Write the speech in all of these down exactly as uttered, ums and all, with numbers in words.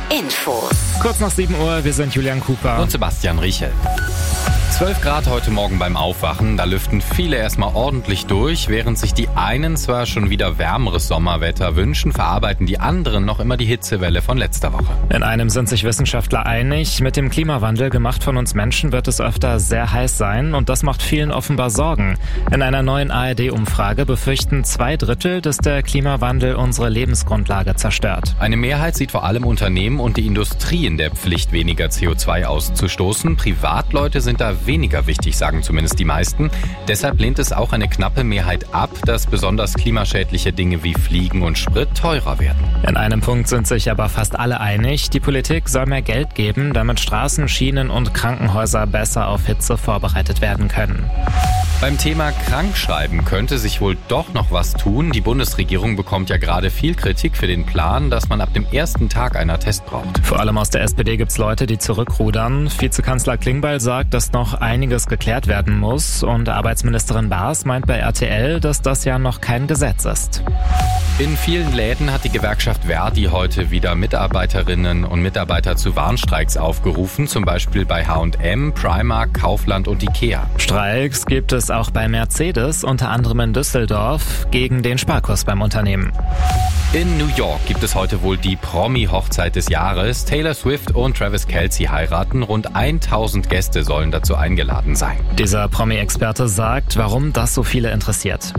Infos. Kurz nach sieben Uhr, wir sind Julian Cooper und Sebastian Riechel. zwölf Grad heute Morgen beim Aufwachen, da lüften viele erstmal ordentlich durch. Während sich die einen zwar schon wieder wärmeres Sommerwetter wünschen, verarbeiten die anderen noch immer die Hitzewelle von letzter Woche. In einem sind sich Wissenschaftler einig, mit dem Klimawandel gemacht von uns Menschen wird es öfter sehr heiß sein und das macht vielen offenbar Sorgen. In einer neuen A R D-Umfrage befürchten zwei Drittel, dass der Klimawandel unsere Lebensgrundlage zerstört. Eine Mehrheit sieht vor allem Unternehmen und die Industrie in der Pflicht, weniger C O zwei auszustoßen. Privatleute sind da weniger wichtig, sagen zumindest die meisten. Deshalb lehnt es auch eine knappe Mehrheit ab, dass besonders klimaschädliche Dinge wie Fliegen und Sprit teurer werden. In einem Punkt sind sich aber fast alle einig. Die Politik soll mehr Geld geben, damit Straßen, Schienen und Krankenhäuser besser auf Hitze vorbereitet werden können. Beim Thema Krankschreiben könnte sich wohl doch noch was tun. Die Bundesregierung bekommt ja gerade viel Kritik für den Plan, dass man ab dem ersten Tag einen Attest braucht. Vor allem aus der S P D gibt's Leute, die zurückrudern. Vizekanzler Klingbeil sagt, dass noch einiges geklärt werden muss. Und Arbeitsministerin Baas meint bei R T L, dass das ja noch kein Gesetz ist. In vielen Läden hat die Gewerkschaft Verdi heute wieder Mitarbeiterinnen und Mitarbeiter zu Warnstreiks aufgerufen, zum Beispiel bei H und M, Primark, Kaufland und Ikea. Streiks gibt es auch bei Mercedes, unter anderem in Düsseldorf, gegen den Sparkurs beim Unternehmen. In New York gibt es heute wohl die Promi-Hochzeit des Jahres. Taylor Swift und Travis Kelce heiraten. Rund tausend Gäste sollen dazu eingeladen sein. Dieser Promi-Experte sagt, warum das so viele interessiert.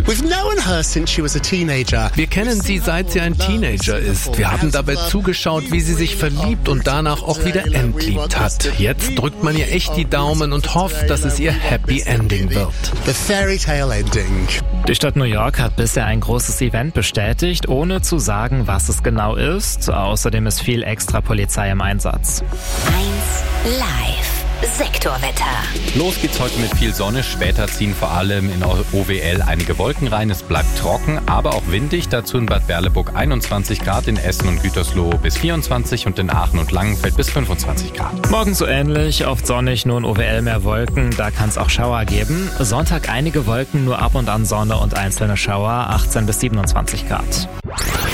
Wir kennen sie, seit sie ein Teenager ist. Wir haben dabei zugeschaut, wie sie sich verliebt und danach auch wieder entliebt hat. Jetzt drückt man ihr echt die Daumen und hofft, dass es ihr Happy Ending wird. Die Stadt New York hat bisher ein großes Event bestätigt, ohne zu sagen, was es genau ist. Außerdem ist viel extra Polizei im Einsatz. eins live. Sektorwetter. Los geht's heute mit viel Sonne. Später ziehen vor allem in O W L einige Wolken rein. Es bleibt trocken, aber auch windig. Dazu in Bad Berleburg einundzwanzig Grad, in Essen und Gütersloh bis vierundzwanzig und in Aachen und Langenfeld bis fünfundzwanzig Grad. Morgen so ähnlich, oft sonnig, nur in O W L mehr Wolken. Da kann es auch Schauer geben. Sonntag einige Wolken, nur ab und an Sonne und einzelne Schauer, achtzehn bis siebenundzwanzig Grad.